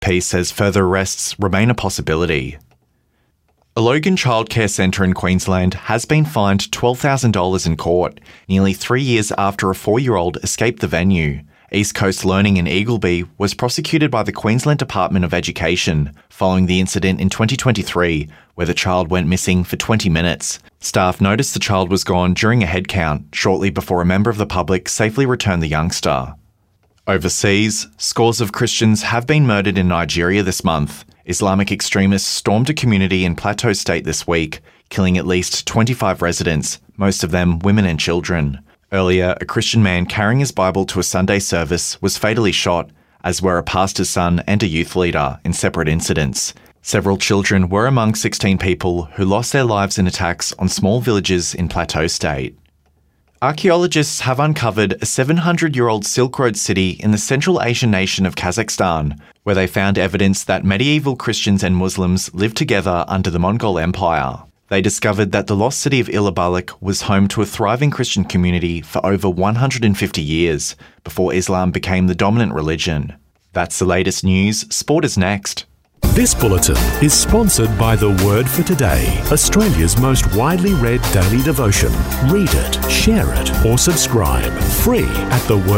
Peace says further arrests remain a possibility. A Logan childcare centre in Queensland has been fined $12,000 in court, nearly 3 years after a 4-year-old escaped the venue. East Coast Learning in Eagleby was prosecuted by the Queensland Department of Education following the incident in 2023, where the child went missing for 20 minutes. Staff noticed the child was gone during a head count, shortly before a member of the public safely returned the youngster. Overseas, scores of Christians have been murdered in Nigeria this month. Islamic extremists stormed a community in Plateau State this week, killing at least 25 residents, most of them women and children. Earlier, a Christian man carrying his Bible to a Sunday service was fatally shot, as were a pastor's son and a youth leader, in separate incidents. Several children were among 16 people who lost their lives in attacks on small villages in Plateau State. Archaeologists have uncovered a 700-year-old Silk Road city in the Central Asian nation of Kazakhstan, where they found evidence that medieval Christians and Muslims lived together under the Mongol Empire. They discovered that the lost city of Ilabalik was home to a thriving Christian community for over 150 years, before Islam became the dominant religion. That's the latest news. Sport is next. This bulletin is sponsored by The Word for Today, Australia's most widely read daily devotion. Read it, share it, or subscribe. Free at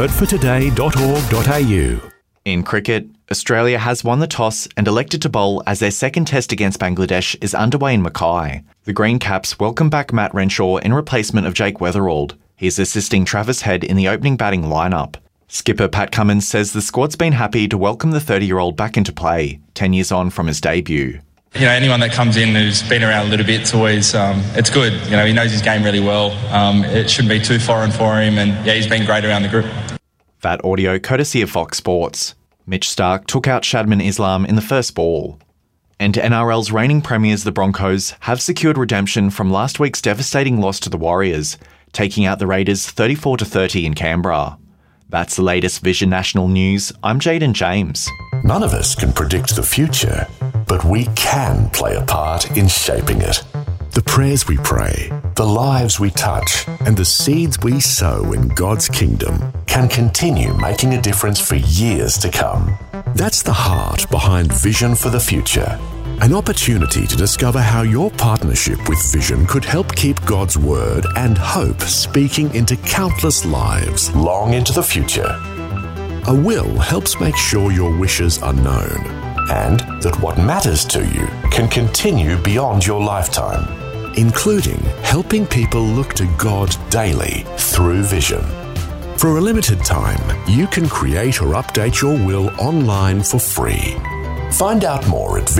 thewordfortoday.org.au. In cricket, Australia has won the toss and elected to bowl as their second test against Bangladesh is underway in Mackay. The Green Caps welcome back Matt Renshaw in replacement of Jake Weatherald. He is assisting Travis Head in the opening batting lineup. Skipper Pat Cummins says the squad's been happy to welcome the 30-year-old back into play, 10 years on from his debut. Anyone that comes in who's been around a little bit, it's always, it's good. He knows his game really well. It shouldn't be too foreign for him, and he's been great around the group. That audio courtesy of Fox Sports. Mitch Starc took out Shadman Islam in the first ball. And NRL's reigning premiers, the Broncos, have secured redemption from last week's devastating loss to the Warriors, taking out the Raiders 34-30 in Canberra. That's the latest Vision National News. I'm Jaden James. None of us can predict the future, but we can play a part in shaping it. The prayers we pray, the lives we touch, and the seeds we sow in God's kingdom can continue making a difference for years to come. That's the heart behind Vision for the Future. An opportunity to discover how your partnership with Vision could help keep God's word and hope speaking into countless lives long into the future. A will helps make sure your wishes are known and that what matters to you can continue beyond your lifetime, including helping people look to God daily through Vision. For a limited time, you can create or update your will online for free. Find out more at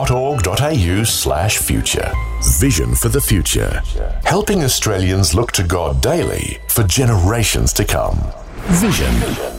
vision.org.au/future. Vision for the Future. Helping Australians look to God daily for generations to come. Vision.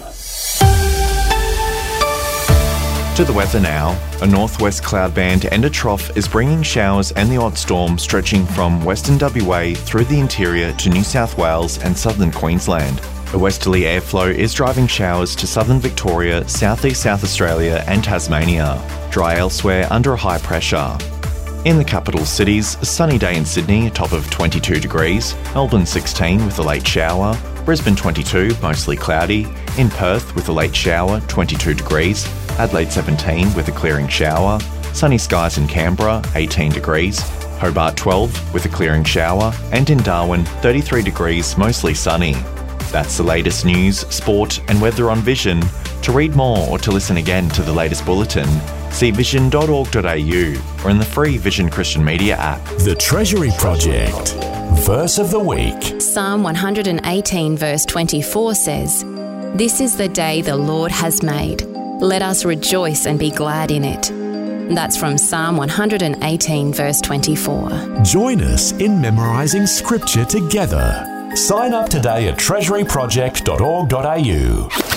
To the weather now. A northwest cloud band and a trough is bringing showers and the odd storm stretching from western WA through the interior to New South Wales and southern Queensland. A westerly airflow is driving showers to southern Victoria, southeast South Australia and Tasmania. Dry elsewhere under a high pressure. In the capital cities, a sunny day in Sydney, a top of 22 degrees, Melbourne 16 with a late shower, Brisbane 22, mostly cloudy, in Perth with a late shower, 22 degrees, Adelaide 17 with a clearing shower, sunny skies in Canberra, 18 degrees, Hobart 12 with a clearing shower, and in Darwin, 33 degrees, mostly sunny. That's the latest news, sport and weather on Vision. To read more or to listen again to the latest bulletin, see vision.org.au or in the free Vision Christian Media app. The Treasury Project. Verse of the Week. Psalm 118 verse 24 says, "This is the day the Lord has made. Let us rejoice and be glad in it." That's from Psalm 118 verse 24. Join us in memorising scripture together. Sign up today at treasuryproject.org.au.